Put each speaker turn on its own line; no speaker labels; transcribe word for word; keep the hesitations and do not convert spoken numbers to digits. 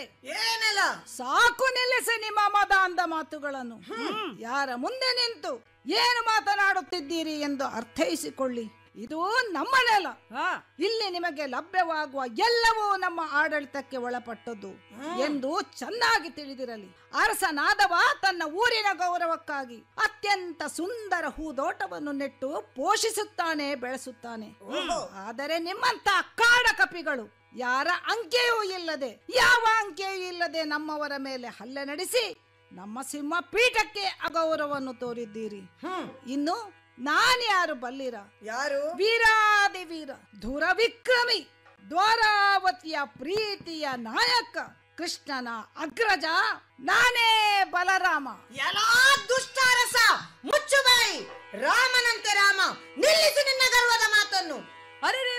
ಏನೆಲ್ಲ
ಸಾಕು, ನಿಲ್ಲಿಸಿ ನಿಮ್ಮ ಮದಾಂಧ ಮಾತುಗಳನ್ನು. ಯಾರ ಮುಂದೆ ನಿಂತು ಏನು ಮಾತನಾಡುತ್ತಿದ್ದೀರಿ ಎಂದು ಅರ್ಥೈಸಿಕೊಳ್ಳಿ. ಇದು ನಮ್ಮ ನೆಲ. ಇಲ್ಲಿ ನಿಮಗೆ ಲಭ್ಯವಾಗುವ ಎಲ್ಲವೂ ನಮ್ಮ ಆಡಳಿತಕ್ಕೆ ಒಳಪಟ್ಟದ್ದು ಎಂದು ಚೆನ್ನಾಗಿ ತಿಳಿದಿರಲಿ. ಅರಸನಾದವ ತನ್ನ ಊರಿನ ಗೌರವಕ್ಕಾಗಿ ಅತ್ಯಂತ ಸುಂದರ ಹೂದೋಟವನ್ನು ನೆಟ್ಟು ಪೋಷಿಸುತ್ತಾನೆ, ಬೆಳೆಸುತ್ತಾನೆ. ಆದರೆ ನಿಮ್ಮಂತ ಕಾಡ ಕಪಿಗಳು ಯಾರ ಅಂಕೆಯೂ ಇಲ್ಲದೆ, ಯಾವ ಅಂಕೆಯೂ ಇಲ್ಲದೆ ನಮ್ಮವರ ಮೇಲೆ ಹಲ್ಲೆ ನಡೆಸಿ ನಮ್ಮ ಸಿಂಹ ಪೀಠಕ್ಕೆ ಅಗೌರವವನ್ನು ತೋರಿದ್ದೀರಿ. ಇನ್ನು ನಾನ್ಯಾರು ಬಲ್ಲಿರ?
ಯಾರು?
ವೀರಾದಿ ವೀರ ಧುರ ವಿಕ್ರಮಿ, ದ್ವಾರಾವತಿಯ ಪ್ರೀತಿಯ ನಾಯಕ, ಕೃಷ್ಣನ ಅಗ್ರಜ ನಾನೇ ಬಲರಾಮ.
ಎಲ್ಲಾ ದುಷ್ಟಾರಸ, ಮುಚ್ಚು ಬಾಯಿ. ರಾಮನಂತೆ ರಾಮ, ನಿಲ್ಲಿಸು ನಿನ್ನ ಗರ್ವದ ಮಾತನ್ನು.
ಅರೆ